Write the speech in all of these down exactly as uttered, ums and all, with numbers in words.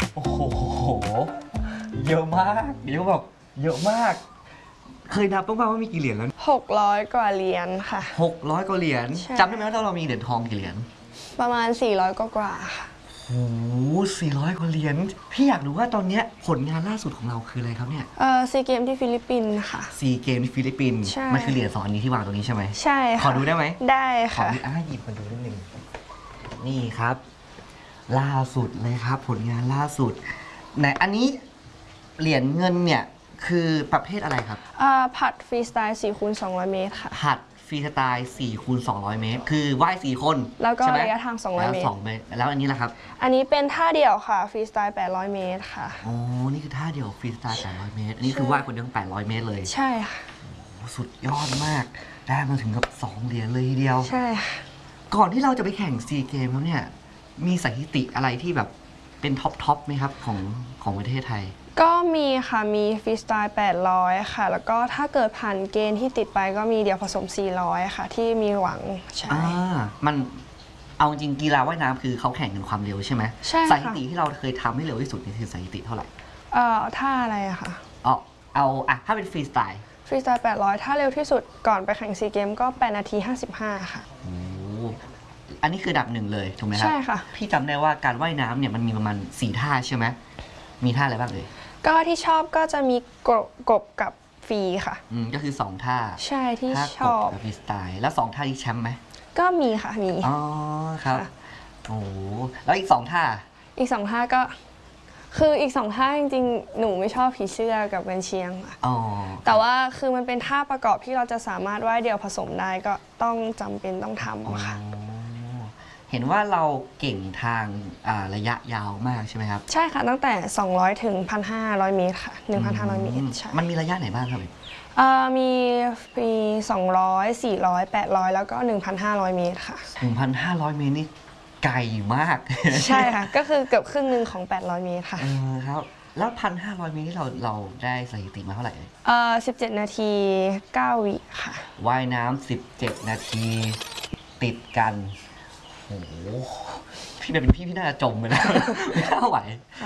โอ้โหเยอะมากเยอะแบบเยอะมากเคยนับบ้างป่ะว่ามีกี่เหรียญแล้วหกร้อยกว่าเหรียญค่ะหกร้อยกว่าเหรียญจำได้ไหมว่าเรามีเหรียญทองกี่เหรียญประมาณสี่ร้อยกว่าค่ะโอ้โหสี่ร้อยกว่าเหรียญพี่อยากรู้ว่าตอนนี้ผลงานล่าสุดของเราคืออะไรครับเนี่ยเออซีเกมที่ฟิลิปปินส์ค่ะซีเกมที่ฟิลิปปินส์มันคือเหรียญสองอันนี้ที่วางตรงนี้ใช่ไหมใช่ค่ะขอดูได้ไหมได้ค่ะขออ่ะหยิบมาดูนิดนึงนี่ครับล่าสุดเลยครับผลงานล่าสุดไหนอันนี้เหรียญเงินเนี่ยคือประเภทอะไรครับผัดฟรีสไตล์สี่คูณสองร้อยเมตรค่ะผัดฟรีสไตล์สี่คูณสองร้อยเมตรคือว่ายสี่คนแล้วก็ระยะทางสองร้อยเมตรแล้วอันนี้ล่ะครับอันนี้เป็นท่าเดี่ยวค่ะฟรีสไตล์แปดร้อยเมตรค่ะอ๋อนี่คือท่าเดี่ยวฟรีสไตล์แปดร้อยเมตรอันนี้คือว่ายคนเดียวแปดร้อยเมตรเลยใช่ค่ะสุดยอดมากได้มาถึงกับสองเหรียญเลยทีเดียวใช่ค่ะก่อนที่เราจะไปแข่งซีเกมแล้วเนี่ยมีสถิติอะไรที่แบบเป็นท็อปท็อปไหมครับของของประเทศไทยก็มีค่ะมีฟรีสไตล์แปดร้อยค่ะแล้วก็ถ้าเกิดผ่านเกณฑ์ที่ติดไปก็มีเดี่ยวผสมสี่ร้อยค่ะที่มีหวังใช่มันเอาจริงกีฬาว่ายน้ำคือเขาแข่งกันความเร็วใช่ไหมใช่สถิติที่เราเคยทำให้เร็วที่สุดนี่คือสถิติเท่าไหร่เอ่อท่าอะไรอะคะเอาเอาอะถ้าเป็นฟรีสไตล์ฟรีสไตล์แปดร้อยถ้าเร็วที่สุดก่อนไปแข่งซีเกมก็แปดนาทีห้าสิบห้าค่ะโอ้อันนี้คือดับหนึ่งเลยถูกไหมครับใช่ค่ะพี่จำได้ว่าการว่ายน้ำเนี่ยมันมีประมาณสี่ท่าใช่ไหมมีท่าอะไรบ้างเลยก็ที่ชอบก็จะมีกบกบกับฟรีค่ะอืมก็คือสองท่าใช่ที่ชอบฟรีสไตล์แล้วสองท่าที่แชมป์ไหมก็มีค่ะมีอ๋อครับโอ้แล้วอีกสองท่าอีกสองท่าก็คืออีกสองท่าจริงๆหนูไม่ชอบผีเสื้อกับเวนเชียงค่ะแต่ว่าคือมันเป็นท่าประกอบที่เราจะสามารถว่ายเดี่ยวผสมได้ก็ต้องจำเป็นต้องทำค่ะเห็นว่าเราเก่งทางระยะยาวมากใช่ไหมครับใช่ค่ะตั้งแต่สองร้อยถึง หนึ่งพันห้าร้อย เมตรค่ะ หนึ่งพันห้าร้อย เมตรใช่มันมีระยะไหนบ้างครับมีมีสองร้อย สี่ร้อย แปดร้อยแล้วก็ หนึ่งพันห้าร้อย เมตรค่ะหนึ่งพันห้าร้อย เมตรนี่ไกลมากใช่ค่ะก็คือเกือบครึ่งหนึ่งของแปดร้อยเมตรค่ะเออครับแล้ว หนึ่งพันห้าร้อย เมตรที่เราเราได้สถิติมาเท่าไหร่เอ่อสิบเจ็ดนาทีเก้าวิค่ะว่ายน้ำสิบเจ็ดนาทีติดกันโอ้โหพี่เป็นพี่พี่น่าจะจมไปแล้วไม่น่าไหว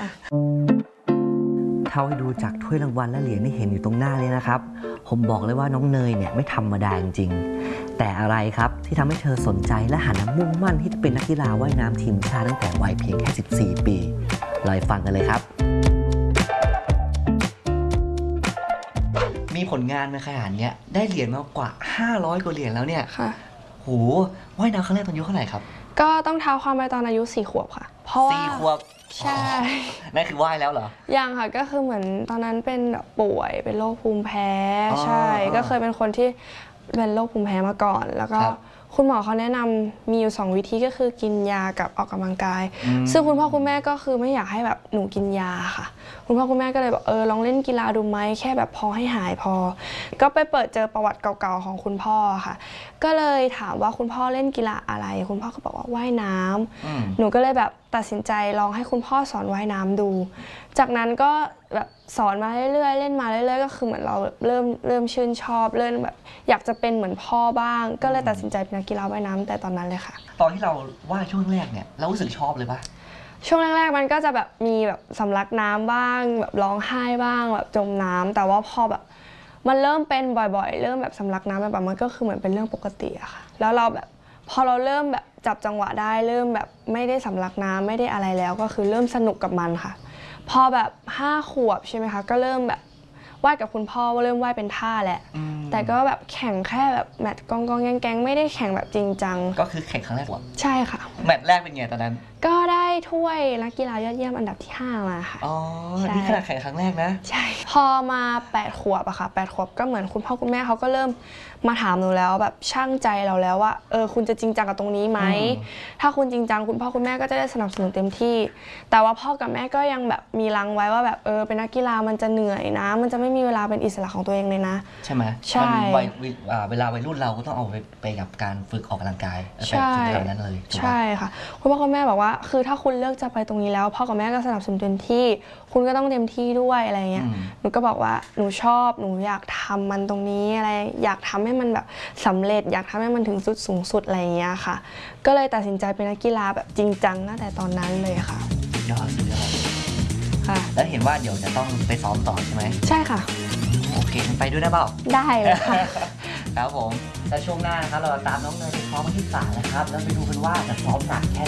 เท่าให้ดูจากถ้วยรางวัลและเหรียญที่เห็นอยู่ตรงหน้าเลยนะครับผมบอกเลยว่าน้องเนยเนี่ยไม่ธรรมดาจริงๆแต่อะไรครับที่ทำให้เธอสนใจและหันมามุ่งมั่นที่จะเป็นนักกีฬาว่ายน้ำทีมชาติตั้งแต่วัยเพียงแค่สิบสี่ปีลองฟังกันเลยครับมีผลงานในขนาดนี้ได้เหรียญมากกว่าห้าร้อยกว่าเหรียญแล้วเนี่ยค่ะโหว่ายน้ำครั้งแรกตอนอายุเท่าไหร่ครับก็ต้องเท้าความไปตอนอายุสี่ขวบค่ะเพราะว่าสี่ขวบใช่นั่นคือว่ายแล้วเหรอยังค่ะก็คือเหมือนตอนนั้นเป็นป่วยเป็นโรคภูมิแพ้ใช่ก็เคยเป็นคนที่เป็นโรคภูมิแพ้มาก่อนแล้วก็คุณหมอเขาแนะนำมีอยู่สองวิธีก็คือกินยากับออกกำลังกายซึ่งคุณพ่อคุณแม่ก็คือไม่อยากให้แบบหนูกินยาค่ะคุณพ่อคุณแม่ก็เลยบอกเออลองเล่นกีฬาดูไหมแค่แบบพอให้หายพอก็ไปเปิดเจอประวัติเก่าๆของคุณพ่อค่ะก็เลยถามว่าคุณพ่อเล่นกีฬาอะไรคุณพ่อก็บอกว่าว่ายน้ำหนูก็เลยแบบตัดสินใจลองให้คุณพ่อสอนว่ายน้ำดูจากนั้นก็แบบสอนมาเรื่อยๆเล่นมาเรื่อยๆก็คือเหมือนเราเริ่มเริ่มชื่นชอบเริ่มแบบอยากจะเป็นเหมือนพ่อบ้างก็เลยตัดสินใจเป็นนักกีฬาว่ายน้ำแต่ตอนนั้นเลยค่ะตอนที่เราว่ายช่วงแรกเนี่ยเรารู้สึกชอบเลยปะช่วงแรกๆมันก็จะแบบมีแบบสำลักน้ำบ้างแบบร้องไห้บ้างแบบจมน้ำแต่ว่าพอแบบมันเริ่มเป็นบ่อยๆเริ่มแบบสำลักน้ำแบบมันก็คือเหมือนเป็นเรื่องปกติอะค่ะแล้วเราแบบพอเราเริ่มแบบจับจังหวะได้เริ่มแบบไม่ได้สำลักน้ำไม่ได้อะไรแล้วก็คือเริ่มสนุกกับมันค่ะพอแบบห้าขวบใช่ไหมคะก็เริ่มแบบว่ายกับคุณพ่อว่าเริ่มว่ายเป็นท่าแหละแต่ก็แบบแข่งแค่แบบแมตช์กองกองแกงแกงไม่ได้แข่งแบบจริงจังก็คือแข่งครั้งแรกหรอใช่ค่ะแมตช์แรกเป็นไงตอนนั้นก็ได้ถ้วยนักกีฬายอดเยี่ยมอันดับที่ห้ามาค่ะอ๋อนี่ขนาดแข่งครั้งแรกนะใช่พอมาแปดขวบอะค่ะแปดขวบก็เหมือนคุณพ่อคุณแม่เขาก็เริ่มมาถามหนูแล้วแบบช่างใจเราแล้วว่าเออคุณจะจริงจังกับตรงนี้ไหมถ้าคุณจริงจังคุณพ่อคุณแม่ก็จะได้สนับสนุนเต็มที่แต่ว่าพ่อกับแม่ก็ยังแบบมีลังไว้ว่าแบบเออเป็นนักกีฬามันจะเหนื่อยนะมันจะไม่มีเวลาเป็นอิสระของตัวเองเลยนะใช่ไหมใช่เวลาวัยรุ่นเราก็ต้องเอาไปไปกับการฝึกออกกำลังกายใช่แบบนั้นเลยใช่ค่ะคุณพ่อคุณแม่บอกว่าคือถ้าคุณเลือกจะไปตรงนี้แล้วพ่อกับแม่ก็สนับสนุนเต็มที่คุณก็ต้องเต็มที่ด้วยอะไรเงี้ยหนูก็บอกว่าหนูชอบหนูอยากทำมันตรงนี้อะไรอยากทำให้มันแบบสำเร็จอยากทำให้มันถึงจุดสูงสุดอะไรเงี้ยค่ะก็เลยตัดสินใจเป็นนักกีฬาแบบจริงจังตั้งแต่ตอนนั้นเลยค่ะยอดสุดยอดแล้วเห็นว่าเดี๋ยวจะต้องไปซ้อมต่อใช่ไหมใช่ค่ะโอเคงั้นไปด้วยได้เปล่าได้เลยค่ะครับผมแล้วช่วงหน้านะครับเราตามน้องเนยไปซ้อมที่ศาลนะครับแล้วไปดูกันว่าจะซ้อมหนักแค่